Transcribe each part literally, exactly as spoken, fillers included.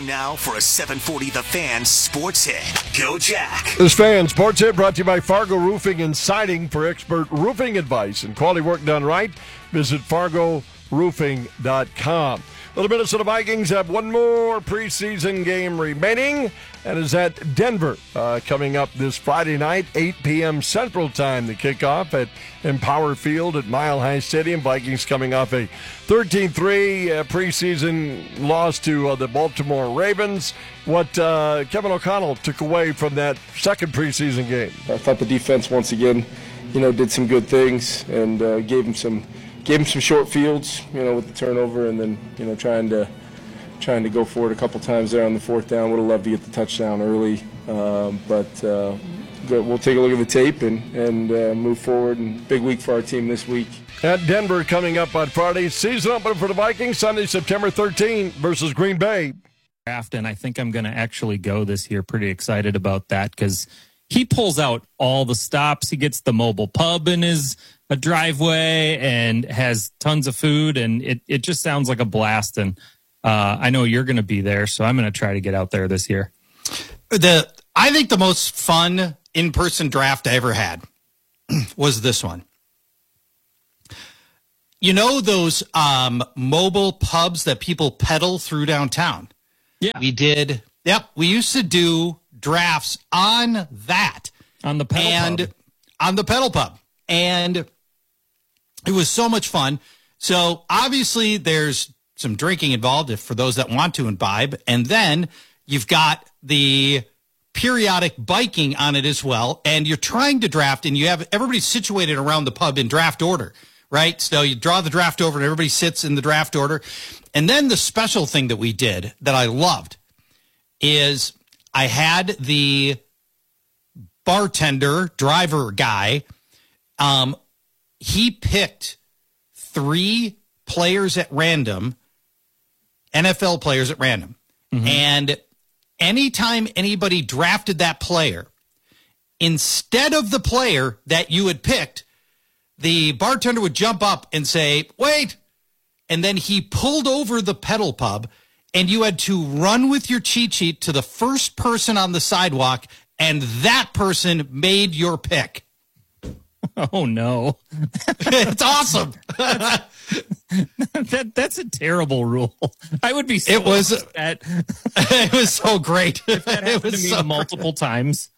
Time now for a seven forty The Fan Sports Hit. Go Jack. This Fan Sports Hit brought to you by Fargo Roofing and Siding. For expert roofing advice and quality work done right, visit fargo roofing dot com. The Minnesota Vikings have one more preseason game remaining, and is at Denver uh, coming up this Friday night, eight p.m. Central Time, the kickoff at Empower Field at Mile High Stadium. Vikings coming off a thirteen three uh, preseason loss to uh, the Baltimore Ravens. What uh, Kevin O'Connell took away from that second preseason game? I thought the defense once again, you know, did some good things and uh, gave him some. Gave him some short fields, you know, with the turnover, and then, you know, trying to trying to go for it a couple times there on the fourth down. Would have loved to get the touchdown early, um, but uh, we'll take a look at the tape and and uh, move forward. And big week for our team this week. At Denver coming up on Friday. Season opener for the Vikings Sunday, September thirteenth versus Green Bay. And I think I'm going to actually go this year. Pretty excited about that because he pulls out all the stops. He gets the mobile pub in his a driveway and has tons of food, and it, it just sounds like a blast. And uh, I know you're going to be there, so I'm going to try to get out there this year. The I think the most fun in-person draft I ever had was this one. You know those um, mobile pubs that people pedal through downtown? Yeah. We did. Yep. We used to do drafts on that. On the pedal and pub. On the pedal pub. And it was so much fun. So obviously there's some drinking involved if for those that want to imbibe. And then you've got the periodic biking on it as well. And you're trying to draft, and you have everybody situated around the pub in draft order, right? So you draw the draft over and everybody sits in the draft order. And then the special thing that we did that I loved is I had the bartender, driver guy, um, he picked three players at random, N F L players at random. Mm-hmm. And anytime anybody drafted that player, instead of the player that you had picked, the bartender would jump up and say, wait. And then he pulled over the pedal pub, and you had to run with your cheat sheet to the first person on the sidewalk, and that person made your pick. Oh, no. It's awesome. that That's a terrible rule. I would be so it was, upset. It was so great. If that happened it was to me so multiple great. times.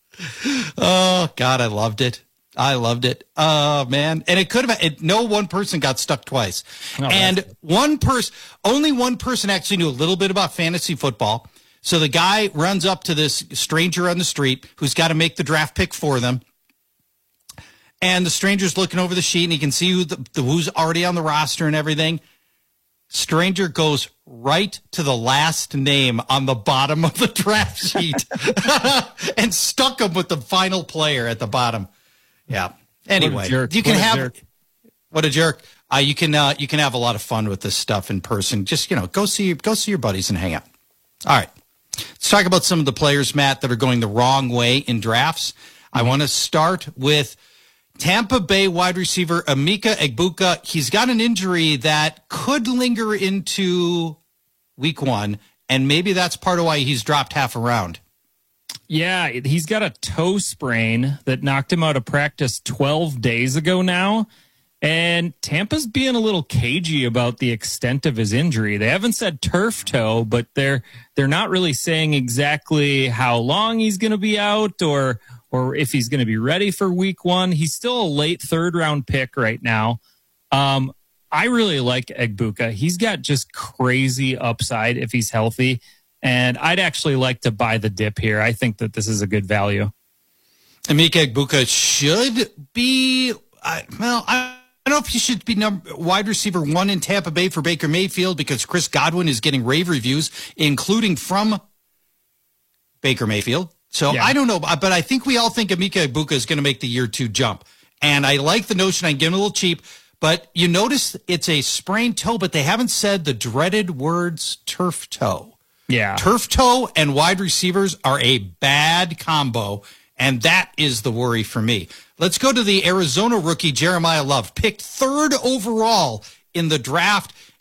Oh, God, I loved it. I loved it. Oh, man. And it could have, it, no one person got stuck twice. Oh, and one person, only one person actually knew a little bit about fantasy football. So the guy runs up to this stranger on the street who's got to make the draft pick for them. And the stranger's looking over the sheet, and he can see who the, the, who's already on the roster and everything. Stranger goes right to the last name on the bottom of the draft sheet and stuck him with the final player at the bottom. Yeah. Anyway, you can what have jerk. what a jerk. Uh, you can uh, you can have a lot of fun with this stuff in person. Just you know, go see go see your buddies and hang out. All right, let's talk about some of the players, Matt, that are going the wrong way in drafts. Mm-hmm. I want to start with Tampa Bay wide receiver Emeka Egbuka. He's got an injury that could linger into week one, and maybe that's part of why he's dropped half a round. Yeah, he's got a toe sprain that knocked him out of practice twelve days ago now. And Tampa's being a little cagey about the extent of his injury. They haven't said turf toe, but they're they're not really saying exactly how long he's going to be out or or if he's going to be ready for week one. He's still a late third round pick right now. Um, I really like Egbuka. He's got just crazy upside if he's healthy. And I'd actually like to buy the dip here. I think that this is a good value. Emeka Egbuka should be, uh, well, I don't know if he should be number, wide receiver one in Tampa Bay for Baker Mayfield because Chris Godwin is getting rave reviews, including from Baker Mayfield. So yeah. I don't know, but I think we all think Emeka Egbuka is going to make the year two jump. And I like the notion I can get him a little cheap. But you notice it's a sprained toe, but they haven't said the dreaded words turf toe. Yeah. Turf toe and wide receivers are a bad combo, and that is the worry for me. Let's go to the Arizona rookie, Jeremiah Love, picked third overall in the draft,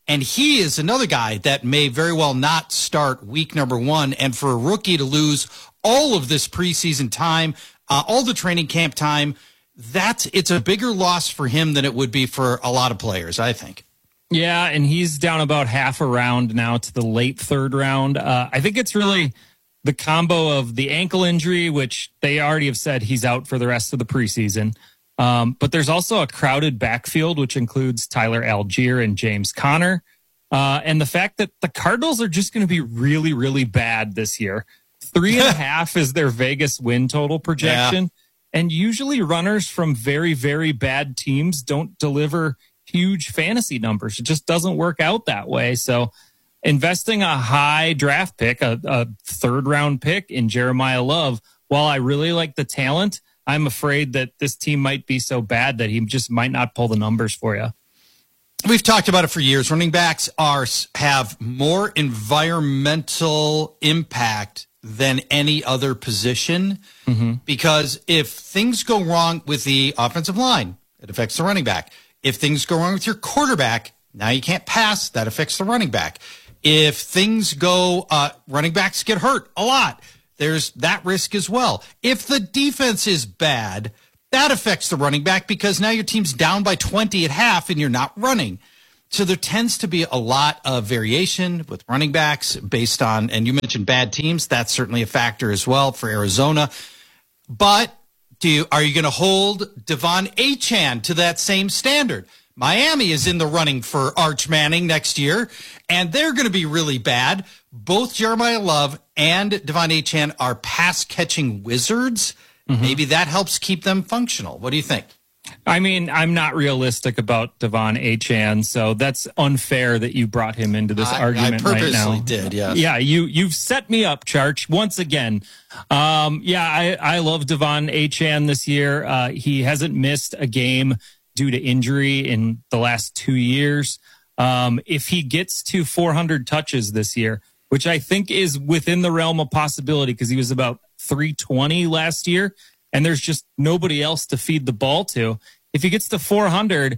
And he is another guy that may very well not start week number one. And for a rookie to lose all of this preseason time, uh, all the training camp time, that's it's a bigger loss for him than it would be for a lot of players, I think. Yeah, and he's down about half a round now to the late third round. Uh, I think it's really the combo of the ankle injury, which they already have said he's out for the rest of the preseason. Um, but there's also a crowded backfield, which includes Tyler Algier and James Conner. Uh, and the fact that the Cardinals are just going to be really, really bad this year. Three and a half is their Vegas win total projection. Yeah. And usually runners from very, very bad teams don't deliver huge fantasy numbers. It just doesn't work out that way. So investing a high draft pick, a, a third round pick in Jeremiah Love, while I really like the talent, I'm afraid that this team might be so bad that he just might not pull the numbers for you. We've talked about it for years. Running backs are have more environmental impact than any other position, mm-hmm. because if things go wrong with the offensive line, it affects the running back. If things go wrong with your quarterback, now you can't pass, that affects the running back. If things go, uh, running backs get hurt a lot. There's that risk as well. If the defense is bad, that affects the running back because now your team's down by twenty at half and you're not running. So there tends to be a lot of variation with running backs based on, and you mentioned bad teams. That's certainly a factor as well for Arizona. But do you, are you going to hold Devon Achane to that same standard? Miami is in the running for Arch Manning next year, and they're going to be really bad. Both Jeremiah Love and Devon Achane are pass-catching wizards. Mm-hmm. Maybe that helps keep them functional. What do you think? I mean, I'm not realistic about Devon Achane, so that's unfair that you brought him into this I, argument I right now. purposely did, yes. Yeah, you, you've set me up, Charch, once again. Um, yeah, I, I love Devon Achane this year. Uh, he hasn't missed a game due to injury in the last two years. Um, if he gets to four hundred touches this year, which I think is within the realm of possibility because he was about three twenty last year, and there's just nobody else to feed the ball to. If he gets to four hundred,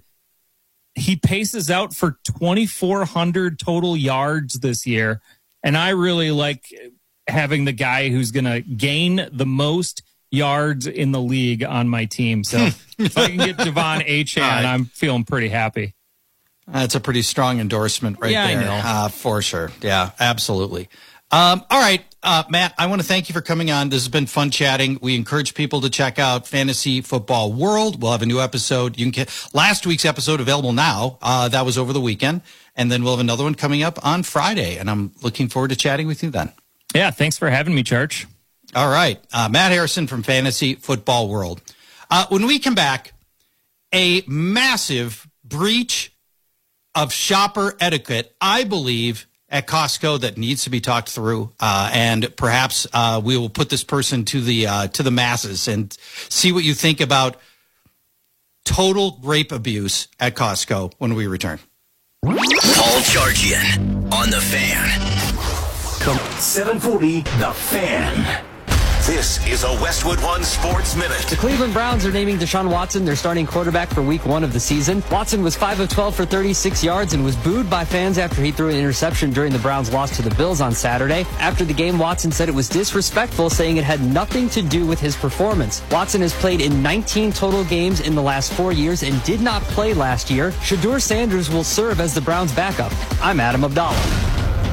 he paces out for twenty-four hundred total yards this year. And I really like having the guy who's going to gain the most yards in the league on my team. So if I can get Devon Achane, right. I'm feeling pretty happy. That's a pretty strong endorsement right yeah, there. I know. Uh, for sure. Yeah, absolutely. Um, all right, uh, Matt, I want to thank you for coming on. This has been fun chatting. We encourage people to check out Fantasy Football World. We'll have a new episode. You can get last week's episode available now. Uh, that was over the weekend. And then we'll have another one coming up on Friday. And I'm looking forward to chatting with you then. Yeah, thanks for having me, Church. All right. Uh, Matt Harrison from Fantasy Football World. Uh, when we come back, a massive breach of shopper etiquette, I believe, at Costco that needs to be talked through, uh, and perhaps uh, we will put this person to the uh, to the masses and see what you think about total grape abuse at Costco when we return. Paul Charchian on The Fan. seven forty The Fan. This is a Westwood One Sports Minute. The Cleveland Browns are naming Deshaun Watson their starting quarterback for week one of the season. Watson was five of twelve for thirty-six yards and was booed by fans after he threw an interception during the Browns' loss to the Bills on Saturday. After the game, Watson said it was disrespectful, saying it had nothing to do with his performance. Watson has played in nineteen total games in the last four years and did not play last year. Shedeur Sanders will serve as the Browns' backup. I'm Adam Abdallah.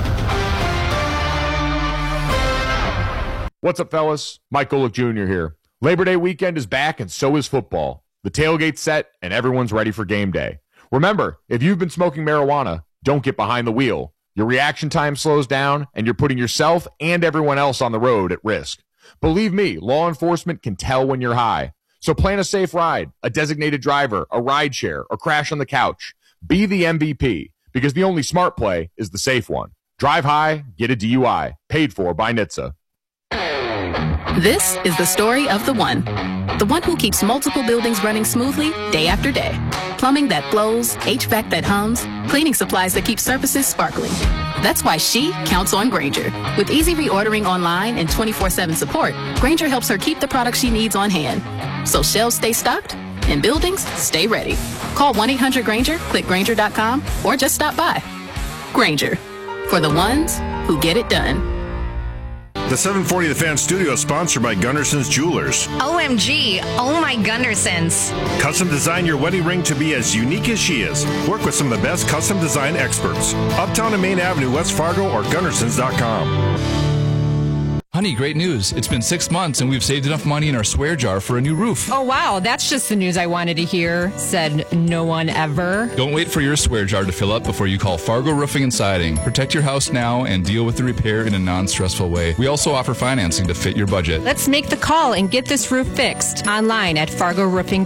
What's up, fellas? Mike Golick Junior here. Labor Day weekend is back, and so is football. The tailgate's set, and everyone's ready for game day. Remember, if you've been smoking marijuana, don't get behind the wheel. Your reaction time slows down, and you're putting yourself and everyone else on the road at risk. Believe me, law enforcement can tell when you're high. So plan a safe ride, a designated driver, a ride share, or crash on the couch. Be the M V P, because the only smart play is the safe one. Drive high, get a D U I. Paid for by N H T S A. This is the story of the one. The one who keeps multiple buildings running smoothly day after day. Plumbing that flows, H V A C that hums, cleaning supplies that keep surfaces sparkling. That's why she counts on Grainger. With easy reordering online and twenty-four seven support, Grainger helps her keep the products she needs on hand. So shelves stay stocked and buildings stay ready. Call one eight hundred Grainger, click Grainger dot com, or just stop by. Grainger, for the ones who get it done. The seven forty The Fan studio is sponsored by Gunderson's Jewelers. O M G, oh my Gundersons. Custom design your wedding ring to be as unique as she is. Work with some of the best custom design experts. Uptown and Main Avenue, West Fargo, or Gundersons dot com. Honey, great news. It's been six months and we've saved enough money in our swear jar for a new roof. Oh, wow. That's just the news I wanted to hear, said no one ever. Don't wait for your swear jar to fill up before you call Fargo Roofing and Siding. Protect your house now and deal with the repair in a non-stressful way. We also offer financing to fit your budget. Let's make the call and get this roof fixed online at fargo roofing